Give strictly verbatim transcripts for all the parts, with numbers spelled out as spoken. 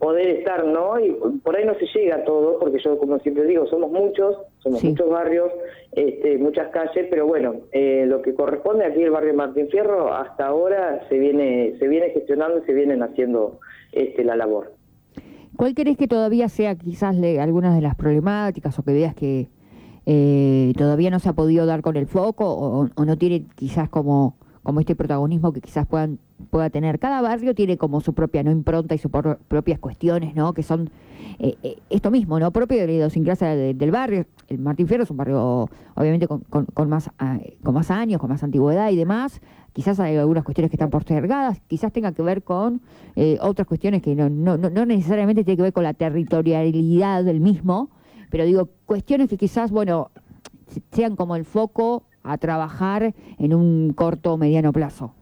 poder estar, ¿no? Y por ahí no se llega a todo, porque yo, como siempre digo, somos muchos, somos sí. muchos barrios, este, muchas calles, pero bueno, eh, lo que corresponde aquí el barrio Martín Fierro, hasta ahora se viene se viene gestionando y se vienen haciendo este, la labor. ¿Cuál crees que todavía sea quizás le, algunas de las problemáticas o que veas que eh, todavía no se ha podido dar con el foco o, o no tiene quizás como, como este protagonismo que quizás puedan pueda tener? Cada barrio tiene como su propia no impronta y sus por, propias cuestiones, ¿no? Que son eh, eh, esto mismo, ¿no? Propio de la idiosincrasia de, del barrio. El Martín Fierro es un barrio obviamente con, con, con, más, eh, con más años, con más antigüedad y demás. Quizás hay algunas cuestiones que están postergadas, quizás tenga que ver con eh, otras cuestiones que no, no, no necesariamente tiene que ver con la territorialidad del mismo, pero digo, cuestiones que quizás, bueno, sean como el foco a trabajar en un corto o mediano plazo.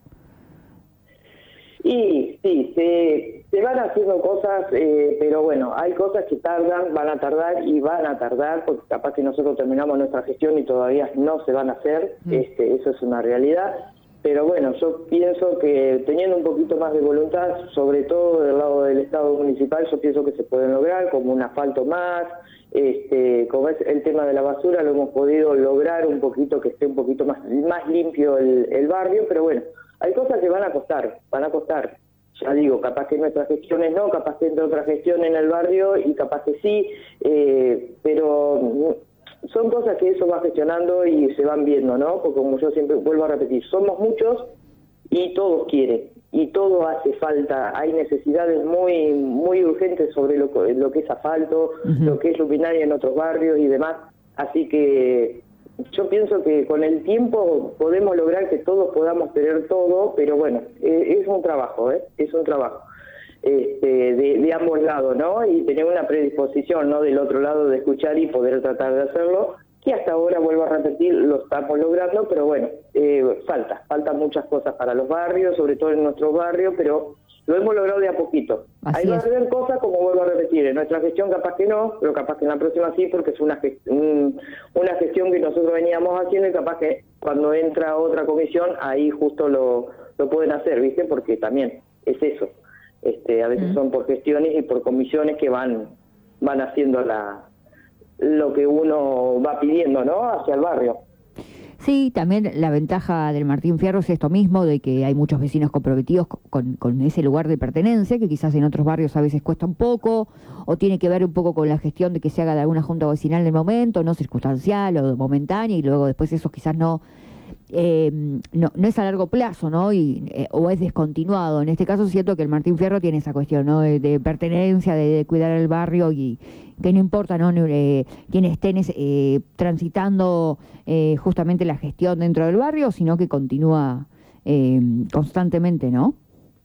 Y sí, se, se van haciendo cosas, eh, pero bueno, hay cosas que tardan, van a tardar y van a tardar, porque capaz que nosotros terminamos nuestra gestión y todavía no se van a hacer, mm. este, eso es una realidad. Pero bueno, yo pienso que teniendo un poquito más de voluntad, sobre todo del lado del Estado municipal, yo pienso que se pueden lograr, como un asfalto más, este, como es el tema de la basura, lo hemos podido lograr un poquito, que esté un poquito más, más limpio el, el barrio, pero bueno, hay cosas que van a costar, van a costar. Ya digo, capaz que nuestras gestiones no, capaz que entre otras gestiones en el barrio y capaz que sí, eh, pero son cosas que eso va gestionando y se van viendo, ¿no? Porque como yo siempre vuelvo a repetir, somos muchos y todos quieren, y todo hace falta, hay necesidades muy muy urgentes sobre lo, lo que es asfalto, uh-huh. lo que es luminaria en otros barrios y demás, así que yo pienso que con el tiempo podemos lograr que todos podamos tener todo, pero bueno, eh, es un trabajo, ¿eh? Es un trabajo. Este, de, de ambos lados, ¿no? Y tener una predisposición, ¿no? Del otro lado de escuchar y poder tratar de hacerlo, que hasta ahora, vuelvo a repetir, lo estamos logrando, pero bueno, eh, falta, faltan muchas cosas para los barrios, sobre todo en nuestros barrios, pero lo hemos logrado de a poquito. Así Hay va a haber cosas, como vuelvo a repetir, en nuestra gestión capaz que no, pero capaz que en la próxima sí, porque es una, gest un, una gestión que nosotros veníamos haciendo y capaz que cuando entra otra comisión, ahí justo lo, lo pueden hacer, ¿viste? Porque también es eso. Este, a veces son por gestiones y por comisiones que van van haciendo la lo que uno va pidiendo, ¿no? Hacia el barrio. Sí, también la ventaja del Martín Fierro es esto mismo, de que hay muchos vecinos comprometidos con, con ese lugar de pertenencia, que quizás en otros barrios a veces cuesta un poco, o tiene que ver un poco con la gestión de que se haga de alguna junta vecinal en el momento, no circunstancial o momentánea, y luego después eso quizás no... Eh, no, no es a largo plazo, ¿no? Y, eh, o es descontinuado. En este caso siento que el Martín Fierro tiene esa cuestión, ¿no? De, de pertenencia, de, de cuidar el barrio y que no importa, ¿no? Eh, quienes estén eh, transitando eh, justamente la gestión dentro del barrio, sino que continúa eh, constantemente, ¿no?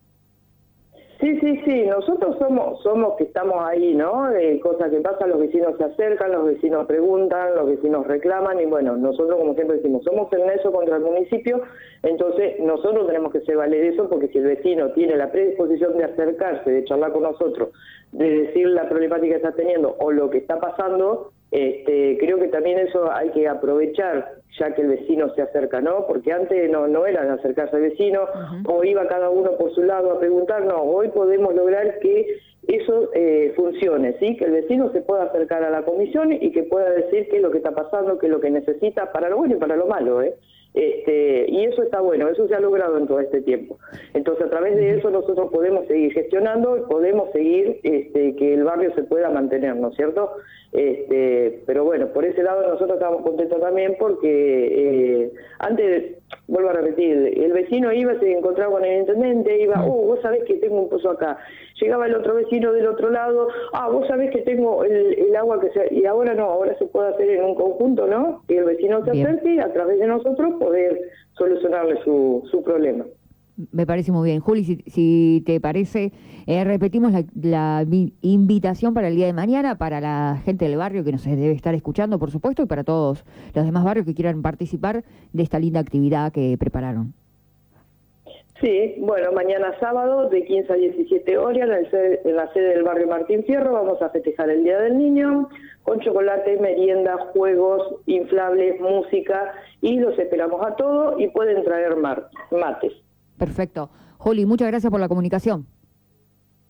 Sí, sí, sí, nosotros somos somos que estamos ahí, ¿no? Eh, cosas que pasan, los vecinos se acercan, los vecinos preguntan, los vecinos reclaman y bueno, nosotros como siempre decimos, somos el nexo contra el municipio, entonces nosotros tenemos que ser valer eso porque si el vecino tiene la predisposición de acercarse, de charlar con nosotros, de decir la problemática que está teniendo o lo que está pasando, este, creo que también eso hay que aprovechar ya que el vecino se acerca, ¿no? Porque antes no, no era de acercarse al vecino, uh-huh. o iba cada uno por su lado a preguntar, no, hoy podemos lograr que eso eh, funcione, ¿sí? Que el vecino se pueda acercar a la comisión y que pueda decir qué es lo que está pasando, qué es lo que necesita, para lo bueno y para lo malo, ¿eh? Este, y eso está bueno, eso se ha logrado en todo este tiempo. Entonces a través de eso nosotros podemos seguir gestionando y podemos seguir este, que el barrio se pueda mantener, ¿no es cierto? Este, pero bueno, por ese lado nosotros estamos contentos también porque eh, antes, vuelvo a repetir, el vecino iba, se encontraba con el intendente, iba, oh, vos sabés que tengo un pozo acá. Llegaba el otro vecino del otro lado, ah, vos sabés que tengo el, el agua que se... Y ahora no, ahora se puede hacer en un conjunto, ¿no? Y el vecino se acerque y a través de nosotros poder solucionarle su, su problema. Me parece muy bien. Juli, si, si te parece, eh, repetimos la, la invitación para el día de mañana, para la gente del barrio que nos debe estar escuchando, por supuesto, y para todos los demás barrios que quieran participar de esta linda actividad que prepararon. Sí, bueno, mañana sábado de quince a diecisiete horas en, el sede, en la sede del barrio Martín Fierro vamos a festejar el Día del Niño con chocolate, merienda, juegos, inflables, música y los esperamos a todos y pueden traer mar, mates. Perfecto. Juli, muchas gracias por la comunicación.